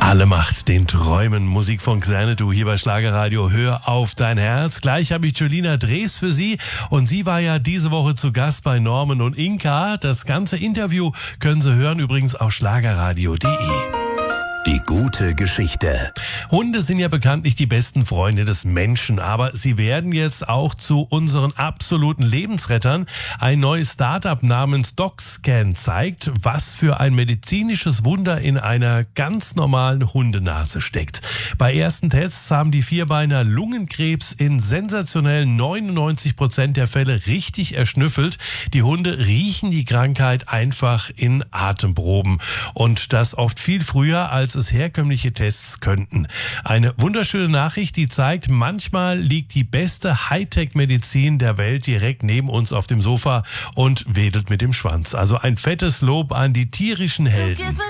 Alle Macht den Träumen. Musik von Xanadu hier bei Schlagerradio. Hör auf dein Herz. Gleich habe ich Julina Drees für Sie. Und sie war ja diese Woche zu Gast bei Norman und Inka. Das ganze Interview können Sie hören übrigens auf schlagerradio.de. Die gute Geschichte. Hunde sind ja bekanntlich die besten Freunde des Menschen, aber sie werden jetzt auch zu unseren absoluten Lebensrettern. Ein neues Startup namens DocScan zeigt, was für ein medizinisches Wunder in einer ganz normalen Hundenase steckt. Bei ersten Tests haben die Vierbeiner Lungenkrebs in sensationellen 99% der Fälle richtig erschnüffelt. Die Hunde riechen die Krankheit einfach in Atemproben und das oft viel früher, als es herkömmliche Tests könnten. Eine wunderschöne Nachricht, die zeigt, manchmal liegt die beste Hightech-Medizin der Welt direkt neben uns auf dem Sofa und wedelt mit dem Schwanz. Also ein fettes Lob an die tierischen Helden.